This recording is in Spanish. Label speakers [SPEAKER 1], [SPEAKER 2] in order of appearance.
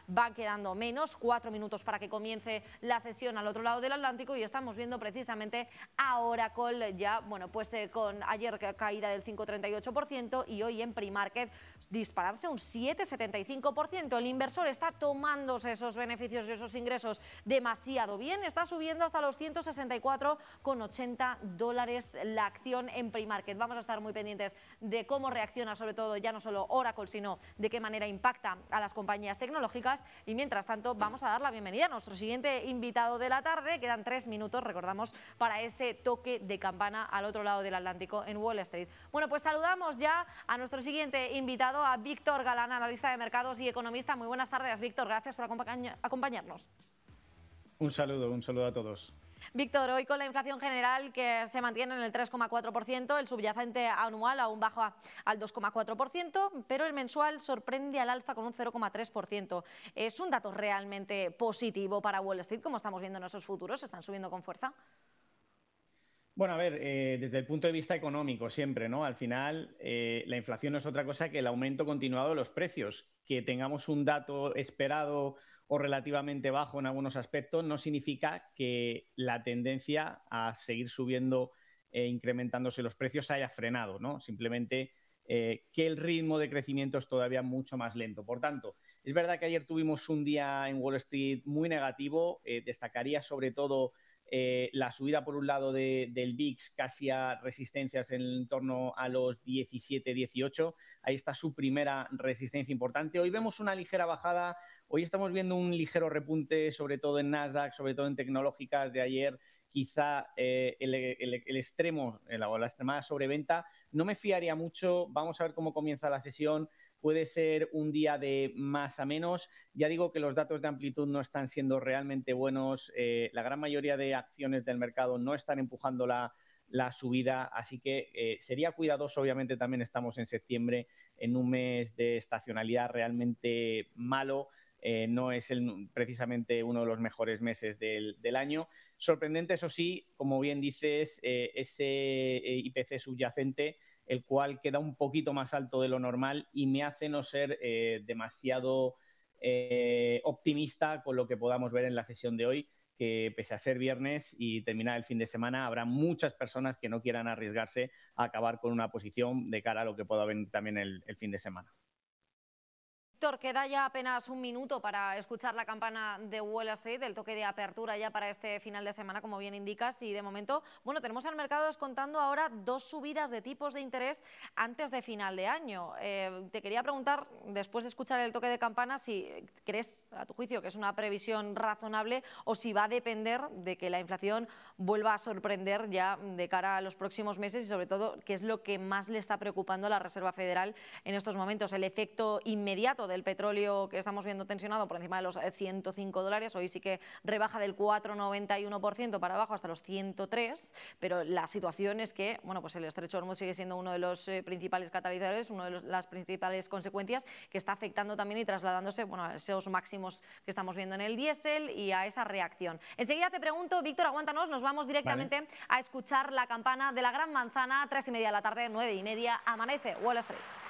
[SPEAKER 1] van quedando menos, 4 minutos para que comience la sesión al otro lado del Atlántico, y estamos viendo precisamente a Oracle ya, bueno, pues con ayer caída del 5,38% y hoy en pre-market dispararse un 7,75%. El inversor está tomándose esos beneficios y esos ingresos demasiado bien, está subiendo hasta los 164,80 dólares la acción en pre-market. Vamos a estar muy pendientes de cómo reacciona, sobre todo ya no solo Oracle, sino de qué manera impacta a las compañías tecnológicas. Y mientras tanto vamos a dar la bienvenida a nuestro siguiente invitado de la tarde. Quedan 3 minutos, recordamos, para ese toque de campana al otro lado del Atlántico en Wall Street. Bueno, pues saludamos ya a nuestro siguiente invitado, a Víctor Galán, analista de mercados y economista. Muy buenas tardes, Víctor, gracias por acompañarnos.
[SPEAKER 2] Un saludo a todos.
[SPEAKER 1] Víctor, hoy con la inflación general que se mantiene en el 3,4%, el subyacente anual aún baja al 2,4%, pero el mensual sorprende al alza con un 0,3%. ¿Es un dato realmente positivo para Wall Street, como estamos viendo en esos futuros? ¿Están subiendo con fuerza?
[SPEAKER 2] Bueno, a ver, desde el punto de vista económico siempre, ¿no? Al final, la inflación no es otra cosa que el aumento continuado de los precios. Que tengamos un dato esperado o relativamente bajo en algunos aspectos no significa que la tendencia a seguir subiendo e incrementándose los precios haya frenado, ¿no? Simplemente que el ritmo de crecimiento es todavía mucho más lento. Por tanto, es verdad que ayer tuvimos un día en Wall Street muy negativo. Destacaría sobre todo la subida, por un lado, del VIX casi a resistencias en torno a los 17, 18. Ahí está su primera resistencia importante. Hoy vemos una ligera bajada. Hoy estamos viendo un ligero repunte, sobre todo en Nasdaq, sobre todo en tecnológicas de ayer. Quizá el extremo, la extremada sobreventa. No me fiaría mucho. Vamos a ver cómo comienza la sesión. Puede ser un día de más a menos. Ya digo que los datos de amplitud no están siendo realmente buenos. La gran mayoría de acciones del mercado no están empujando la subida, así que sería cuidadoso. Obviamente también estamos en septiembre, en un mes de estacionalidad realmente malo. No es precisamente uno de los mejores meses del año. Sorprendente, eso sí, como bien dices, ese IPC subyacente, el cual queda un poquito más alto de lo normal y me hace no ser demasiado optimista con lo que podamos ver en la sesión de hoy, que pese a ser viernes y terminar el fin de semana, habrá muchas personas que no quieran arriesgarse a acabar con una posición de cara a lo que pueda venir también el fin de semana.
[SPEAKER 1] Víctor, queda ya apenas un minuto para escuchar la campana de Wall Street, el toque de apertura ya para este final de semana, como bien indicas, y de momento, bueno, tenemos al mercado descontando ahora 2 subidas de tipos de interés antes de final de año. Te quería preguntar, después de escuchar el toque de campana, si crees, a tu juicio, que es una previsión razonable o si va a depender de que la inflación vuelva a sorprender ya de cara a los próximos meses, y sobre todo, qué es lo que más le está preocupando a la Reserva Federal en estos momentos, el efecto inmediato del petróleo que estamos viendo tensionado por encima de los 105 dólares. Hoy sí que rebaja del 4,91% para abajo hasta los 103, pero la situación es que, bueno, pues el estrecho de Hormuz sigue siendo uno de los principales catalizadores, una de las principales consecuencias que está afectando también y trasladándose, bueno, a esos máximos que estamos viendo en el diésel y a esa reacción. Enseguida te pregunto, Víctor, aguántanos, nos vamos directamente a escuchar la campana de la Gran Manzana, 3:30 de la tarde, 9:30, amanece Wall Street.